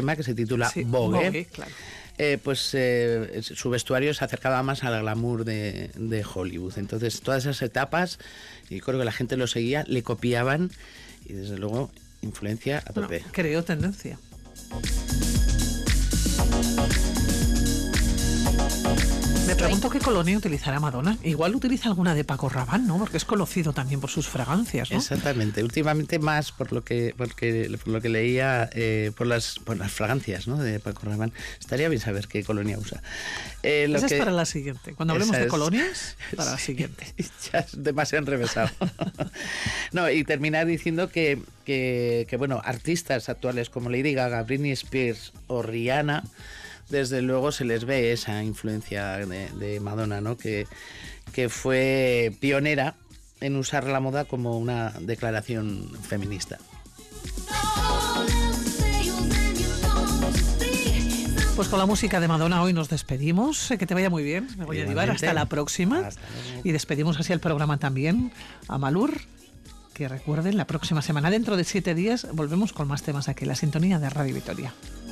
última, que se titula Vogue, claro. Su vestuario se acercaba más al glamour de Hollywood. Entonces, todas esas etapas, y creo que la gente lo seguía, le copiaban, y desde luego, influencia a tope. Creó tendencia. Me pregunto qué colonia utilizará Madonna. Igual utiliza alguna de Paco Rabanne, ¿no? Porque es conocido también por sus fragancias, ¿no? Exactamente. Últimamente más por lo que leía, por las fragancias, ¿no? De Paco Rabanne. Estaría bien saber qué colonia usa. Esa es para la siguiente. Cuando hablemos de colonias, para la siguiente. Ya es demasiado enrevesado. No, y terminar diciendo que bueno, artistas actuales como Lady Gaga, Britney Spears o Rihanna, desde luego se les ve esa influencia de Madonna, ¿no? Que fue pionera en usar la moda como una declaración feminista. Pues con la música de Madonna hoy nos despedimos. Que te vaya muy bien. Me voy a llevar hasta la próxima. Y despedimos así el programa también a Malur. Que recuerden, la próxima semana, dentro de 7 días, volvemos con más temas aquí en la sintonía de Radio Vitoria.